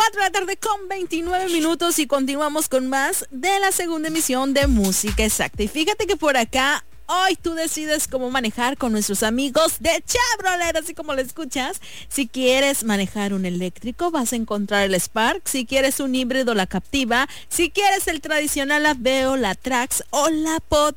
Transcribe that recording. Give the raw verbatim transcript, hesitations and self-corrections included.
cuatro de la tarde con veintinueve minutos y continuamos con más de la segunda emisión de Música Exacta. Y fíjate que por acá hoy tú decides cómo manejar con nuestros amigos de Chevrolet, así como lo escuchas. Si quieres manejar un eléctrico, vas a encontrar el Spark. Si quieres un híbrido, la Captiva. Si quieres el tradicional, la Veo, la Trax o la Pod.